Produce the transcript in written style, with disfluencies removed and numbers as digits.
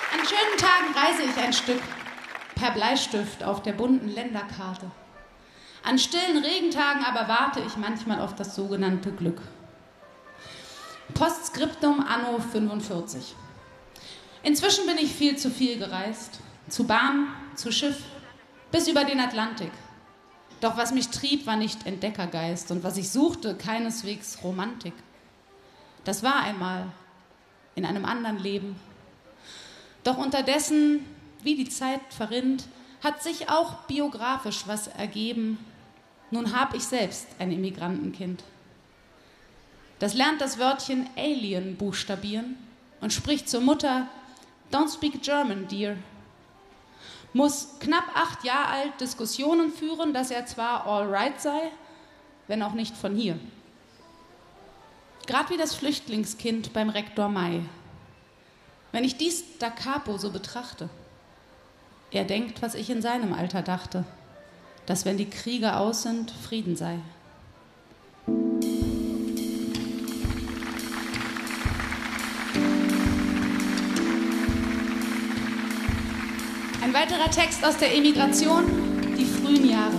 An schönen Tagen reise ich ein Stück per Bleistift auf der bunten Länderkarte. An stillen Regentagen aber warte ich manchmal auf das sogenannte Glück. Postskriptum anno 45. Inzwischen bin ich viel zu viel gereist. Zu Bahn, zu Schiff, bis über den Atlantik. Doch was mich trieb, war nicht Entdeckergeist und was ich suchte, keineswegs Romantik. Das war einmal in einem anderen Leben. Doch unterdessen, wie die Zeit verrinnt, hat sich auch biografisch was ergeben. Nun hab ich selbst ein Immigrantenkind. Das lernt das Wörtchen Alien buchstabieren und spricht zur Mutter: Don't speak German, dear. Muss knapp 8 Jahre alt Diskussionen führen, dass er zwar all right sei, wenn auch nicht von hier. Gerade wie das Flüchtlingskind beim Rektor May. Wenn ich dies da capo so betrachte, er denkt, was ich in seinem Alter dachte, dass wenn die Kriege aus sind, Frieden sei. Ein weiterer Text aus der Emigration, die frühen Jahre.